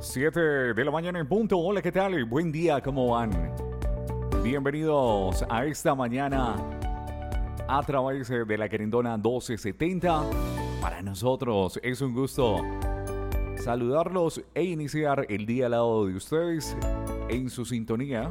7 de la mañana en punto. Hola, ¿qué tal? Buen día, ¿cómo van? Bienvenidos a esta mañana a través de la Querendona 1270. Para nosotros es un gusto saludarlos e iniciar el día al lado de ustedes en su sintonía,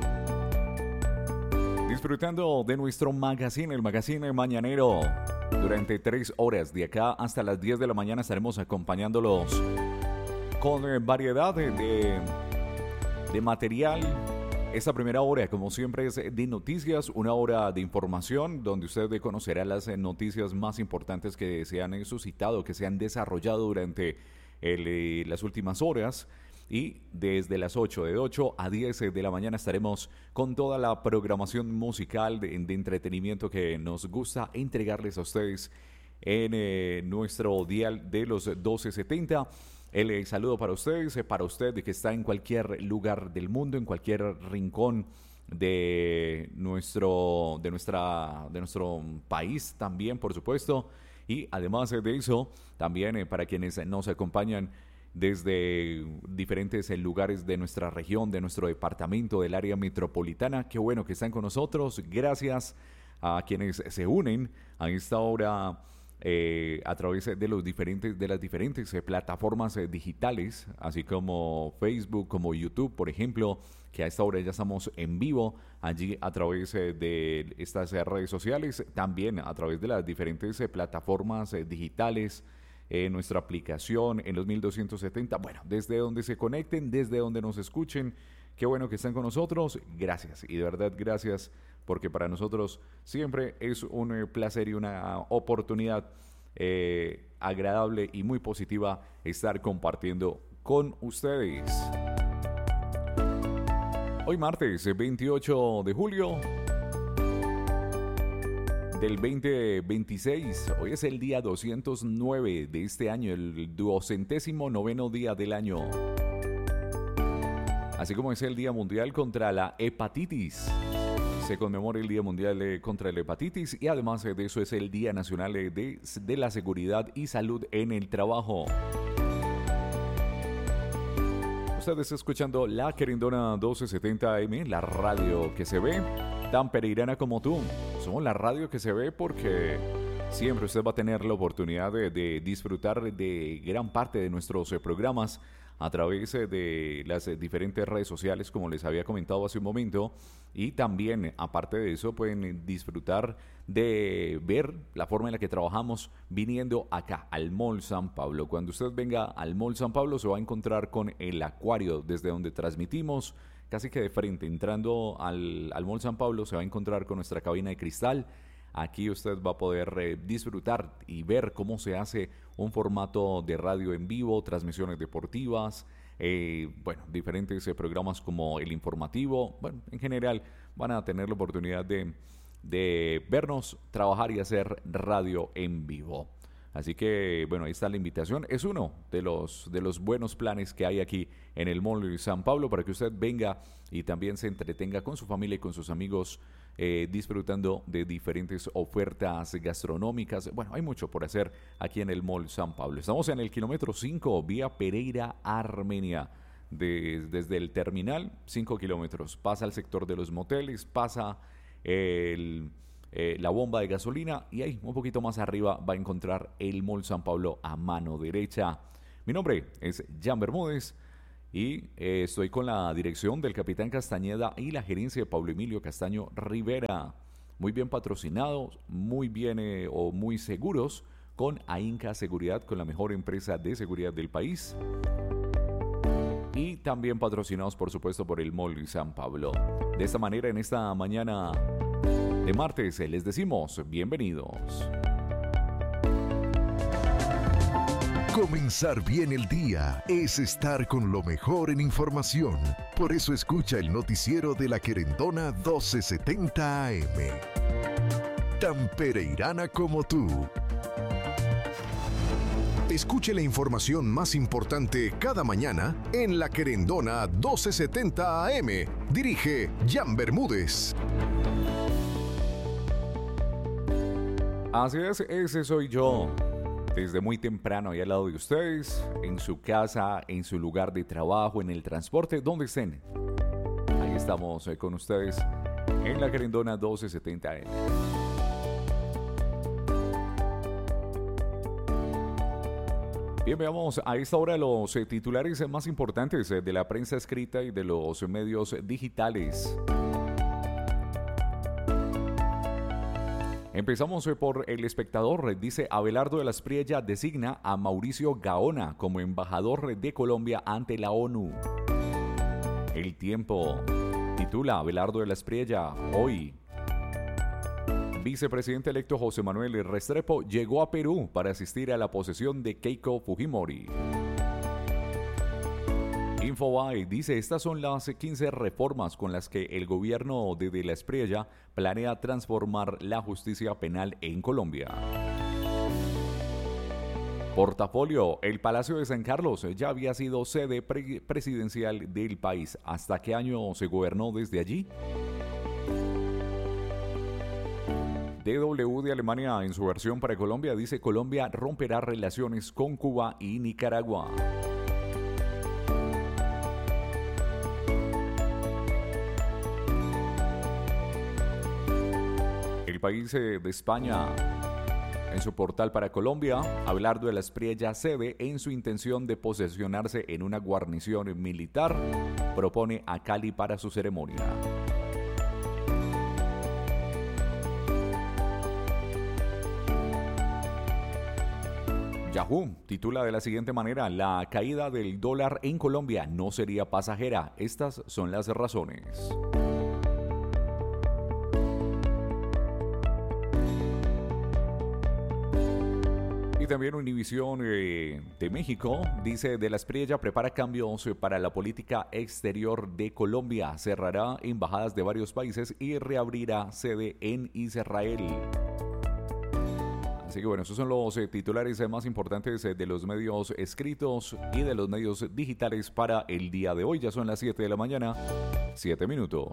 disfrutando de nuestro magazine, el magazine mañanero. Durante 3 horas, de acá hasta las 10 de la mañana, estaremos acompañándolos con variedad de material. Esta primera hora, como siempre, es de noticias, una hora de información donde usted conocerá las noticias más importantes que se han suscitado, que se han desarrollado durante las últimas horas. Y desde las 8, de 8 a 10 de la mañana estaremos con toda la programación musical de entretenimiento que nos gusta entregarles a ustedes en nuestro dial de los 1270. El saludo para ustedes, para usted que está en cualquier lugar del mundo, en cualquier rincón de nuestro país también, por supuesto. Y además de eso, también para quienes nos acompañan desde diferentes lugares de nuestra región, de nuestro departamento, del área metropolitana. Qué bueno que están con nosotros. Gracias a quienes se unen a esta hora a través de las diferentes plataformas digitales, así como Facebook, como YouTube, por ejemplo, que a esta hora ya estamos en vivo allí a través de estas redes sociales, también a través de las diferentes plataformas digitales, en nuestra aplicación, en los 1270, bueno, desde donde se conecten, desde donde nos escuchen, qué bueno que están con nosotros, gracias, y de verdad gracias, porque para nosotros siempre es un placer y una oportunidad agradable y muy positiva estar compartiendo con ustedes. Hoy martes 28 de julio del 2026, hoy es el día 209 de este año, el 209º día del año. Así como es el Día Mundial contra la Hepatitis. Se conmemora el Día Mundial contra la Hepatitis y además de eso es el Día Nacional de la Seguridad y Salud en el Trabajo. Usted está escuchando La Querendona 1270 AM, la radio que se ve, tan pereirana como tú. Somos la radio que se ve porque siempre usted va a tener la oportunidad de disfrutar de gran parte de nuestros programas a través de las diferentes redes sociales, como les había comentado hace un momento, y también, aparte de eso, pueden disfrutar de ver la forma en la que trabajamos viniendo acá al Mall San Pablo. Cuando usted venga al Mall San Pablo se va a encontrar con el acuario desde donde transmitimos, casi que de frente, entrando al Mall San Pablo se va a encontrar con nuestra cabina de cristal. Aquí usted va a poder disfrutar y ver cómo se hace un formato de radio en vivo, transmisiones deportivas, diferentes programas como el informativo. Bueno, en general van a tener la oportunidad de vernos trabajar y hacer radio en vivo. Así que, bueno, ahí está la invitación. Es uno de los buenos planes que hay aquí en el Mall San Pablo para que usted venga y también se entretenga con su familia y con sus amigos disfrutando de diferentes ofertas gastronómicas. Bueno, hay mucho por hacer aquí en el Mall San Pablo. Estamos en el kilómetro 5, vía Pereira, Armenia. Desde el terminal, 5 kilómetros. Pasa al sector de los moteles, pasa la bomba de gasolina y ahí un poquito más arriba va a encontrar el Mall San Pablo a mano derecha. Mi nombre es Jan Bermúdez y estoy con la dirección del Capitán Castañeda y la gerencia de Pablo Emilio Castaño Rivera. Muy bien patrocinados, muy bien o muy seguros con AINCA Seguridad, con la mejor empresa de seguridad del país. Y también patrocinados, por supuesto, por el Mall San Pablo. De esta manera, en esta mañana de martes, les decimos bienvenidos. Comenzar bien el día es estar con lo mejor en información. Por eso escucha el noticiero de La Querendona 1270 AM. Tan pereirana como tú. Escuche la información más importante cada mañana en La Querendona 1270 AM. Dirige Jan Bermúdez. Así es, ese soy yo. desde muy temprano ahí al lado de ustedes, en su casa, en su lugar de trabajo, en el transporte, donde estén. Ahí estamos con ustedes en la Querendona 1270M. Bien, veamos a esta hora los titulares más importantes de la prensa escrita y de los medios digitales. Empezamos por El Espectador. Dice: Abelardo de la Espriella designa a Mauricio Gaona como embajador de Colombia ante la ONU. El Tiempo titula: Abelardo de la Espriella hoy. Vicepresidente electo José Manuel Restrepo llegó a Perú para asistir a la posesión de Keiko Fujimori. Infobae dice: estas son las 15 reformas con las que el gobierno de la Espriella planea transformar la justicia penal en Colombia. Portafolio: el Palacio de San Carlos ya había sido sede presidencial del país. ¿Hasta qué año se gobernó desde allí? DW de Alemania, en su versión para Colombia, dice: Colombia romperá relaciones con Cuba y Nicaragua. El País de España, en su portal para Colombia, Abelardo de la Espriella cede en su intención de posesionarse en una guarnición militar. Propone a Cali para su ceremonia. Yahoo titula de la siguiente manera: la caída del dólar en Colombia no sería pasajera. Estas son las razones. Y también Univisión de México dice: de la Espriella prepara cambios para la política exterior de Colombia. Cerrará embajadas de varios países y reabrirá sede en Israel. Así que bueno, esos son los titulares más importantes de los medios escritos y de los medios digitales para el día de hoy. Ya son las 7 de la mañana, 7 minutos.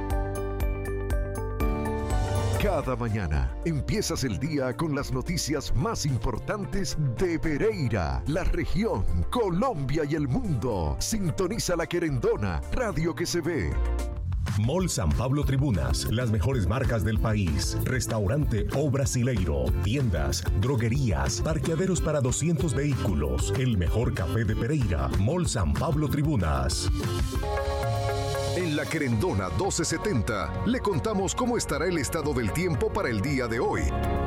Cada mañana empiezas el día con las noticias más importantes de Pereira, la región, Colombia y el mundo. Sintoniza la Querendona, radio que se ve. Mall San Pablo Tribunas, las mejores marcas del país. Restaurante O Brasileiro, tiendas, droguerías, parqueaderos para 200 vehículos. El mejor café de Pereira, Mall San Pablo Tribunas. En la Querendona 1270 le contamos cómo estará el estado del tiempo para el día de hoy.